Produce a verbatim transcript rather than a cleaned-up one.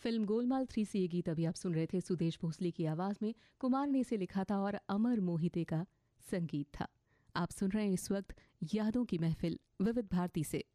Film Golmaal three से ये गीत अभी आप सुन रहे थे सुदेश भोसले की आवाज में। कुमार ने इसे लिखा था और अमर मोहिते का संगीत था। आप सुन रहे हैं इस वक्त यादों की महफिल विविध भारती से।